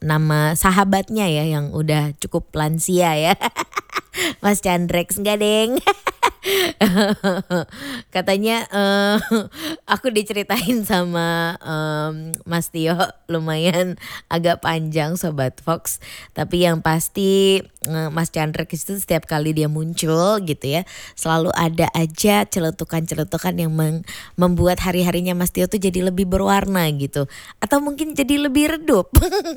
nama sahabatnya ya yang udah cukup lansia ya. Mas Chandrex enggak deng. Katanya aku diceritain sama Mas Tio lumayan agak panjang Sobat Fox. Tapi yang pasti Mas Chandrex itu setiap kali dia muncul gitu ya, selalu ada aja celetukan-celetukan yang membuat hari-harinya Mas Tio tuh jadi lebih berwarna gitu. Atau mungkin jadi lebih redup.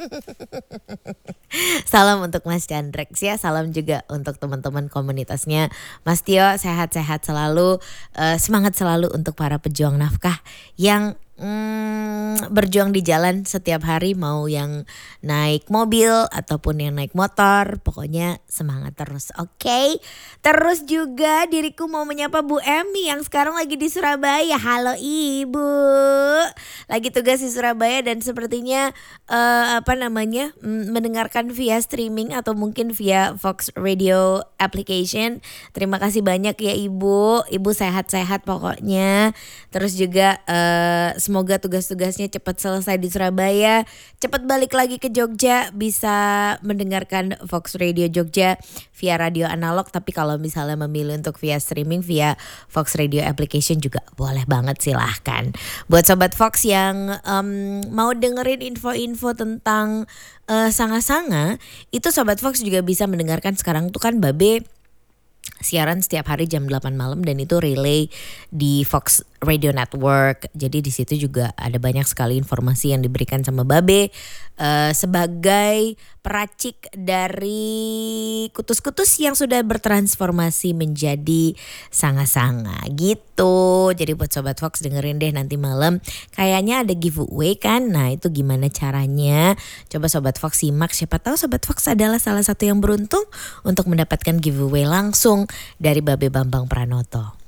Salam untuk Mas Chandrex ya, salam juga untuk teman-teman komunitasnya Mas Tio, sehat-sehat selalu, semangat selalu untuk para pejuang nafkah yang berjuang di jalan setiap hari, mau yang naik mobil ataupun yang naik motor, pokoknya semangat terus, oke? Terus juga diriku mau menyapa Bu Emi yang sekarang lagi di Surabaya. Halo Ibu, lagi tugas di Surabaya dan sepertinya mendengarkan via streaming atau mungkin via Fox Radio application. Terima kasih banyak ya Ibu, Ibu sehat-sehat pokoknya. Terus juga semoga tugas-tugasnya cepat selesai di Surabaya, cepat balik lagi ke Jogja, bisa mendengarkan Fox Radio Jogja via radio analog. Tapi kalau misalnya memilih untuk via streaming via Fox Radio application juga boleh banget, silahkan. Buat Sobat Fox yang mau dengerin info-info tentang Sanga-Sanga, itu Sobat Fox juga bisa mendengarkan sekarang tuh kan Babe siaran setiap hari jam 8 malam dan itu relay di Fox Radio Network. Jadi di situ juga ada banyak sekali informasi yang diberikan sama Babe sebagai peracik dari kutus-kutus yang sudah bertransformasi menjadi Sanga-Sanga gitu. Jadi buat Sobat Fox dengerin deh nanti malam. Kayaknya ada giveaway kan. Nah itu gimana caranya? Coba Sobat Fox simak. Siapa tahu Sobat Fox adalah salah satu yang beruntung untuk mendapatkan giveaway langsung dari Babe Bambang Pranoto.